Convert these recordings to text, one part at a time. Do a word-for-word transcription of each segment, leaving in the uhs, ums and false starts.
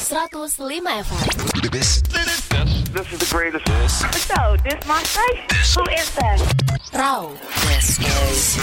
seratus lima F M. This, this, this is the greatest. This. So, this my station? Who is that? Raw. This is.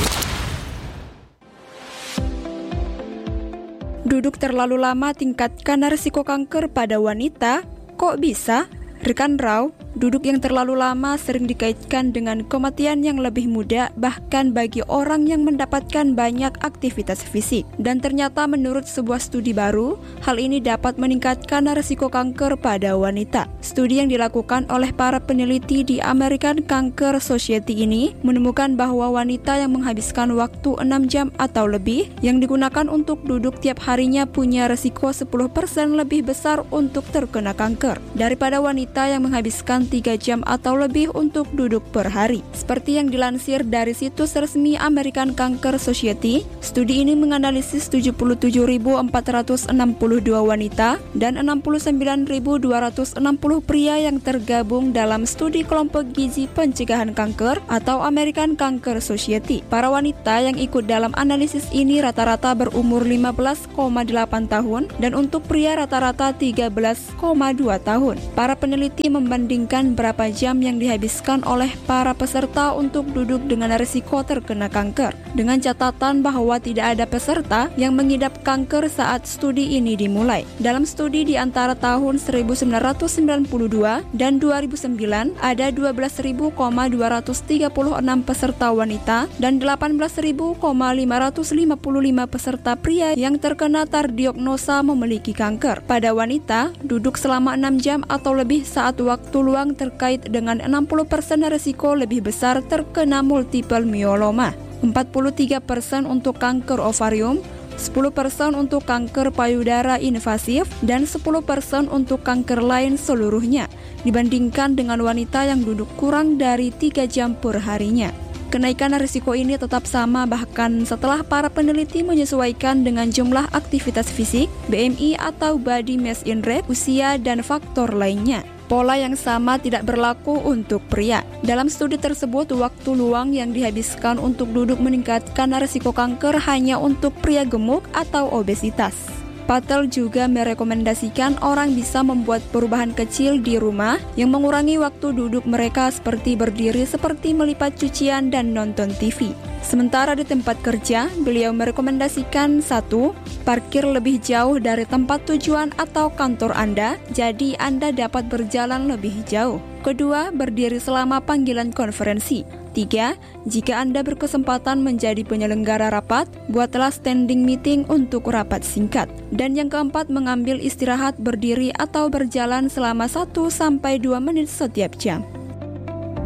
Duduk terlalu lama tingkatkan risiko kanker pada wanita? Kok bisa? Rekan Raw, duduk yang terlalu lama sering dikaitkan dengan kematian yang lebih muda, bahkan bagi orang yang mendapatkan banyak aktivitas fisik. Dan ternyata menurut sebuah studi baru, hal ini dapat meningkatkan risiko kanker pada wanita. Studi yang dilakukan oleh para peneliti di American Cancer Society ini menemukan bahwa wanita yang menghabiskan waktu enam jam atau lebih yang digunakan untuk duduk tiap harinya punya risiko sepuluh persen lebih besar untuk terkena kanker daripada wanita yang menghabiskan tiga jam atau lebih untuk duduk per hari. Seperti yang dilansir dari situs resmi American Cancer Society, studi ini menganalisis tujuh puluh tujuh ribu empat ratus enam puluh dua wanita dan enam puluh sembilan ribu dua ratus enam puluh pria yang tergabung dalam studi kelompok gizi pencegahan kanker atau American Cancer Society. Para wanita yang ikut dalam analisis ini rata-rata berumur lima belas koma delapan tahun dan untuk pria rata-rata tiga belas koma dua tahun. Para peneliti Peneliti membandingkan berapa jam yang dihabiskan oleh para peserta untuk duduk dengan risiko terkena kanker, dengan catatan bahwa tidak ada peserta yang mengidap kanker saat studi ini dimulai. Dalam studi di antara tahun seribu sembilan ratus sembilan puluh dua dan dua ribu sembilan, ada dua belas ribu dua ratus tiga puluh enam peserta wanita dan delapan belas ribu lima ratus lima puluh lima peserta pria yang terkena terdiagnosa memiliki kanker. Pada wanita, duduk selama enam jam atau lebih saat waktu luang terkait dengan enam puluh persen risiko lebih besar terkena multiple myeloma, empat puluh tiga persen untuk kanker ovarium, sepuluh persen untuk kanker payudara invasif, dan sepuluh persen untuk kanker lain seluruhnya, dibandingkan dengan wanita yang duduk kurang dari tiga jam per harinya. Kenaikan risiko ini tetap sama bahkan setelah para peneliti menyesuaikan dengan jumlah aktivitas fisik, B M I atau Body Mass Index, usia, dan faktor lainnya. Pola yang sama tidak berlaku untuk pria. Dalam studi tersebut, waktu luang yang dihabiskan untuk duduk meningkatkan risiko kanker hanya untuk pria gemuk atau obesitas. Patel juga merekomendasikan orang bisa membuat perubahan kecil di rumah yang mengurangi waktu duduk mereka seperti berdiri seperti melipat cucian dan nonton T V. Sementara di tempat kerja, beliau merekomendasikan satu. Parkir lebih jauh dari tempat tujuan atau kantor Anda, jadi Anda dapat berjalan lebih jauh. Kedua, berdiri selama panggilan konferensi. Tiga, jika Anda berkesempatan menjadi penyelenggara rapat, buatlah standing meeting untuk rapat singkat. Dan yang keempat, mengambil istirahat berdiri atau berjalan selama satu sampai dua menit setiap jam.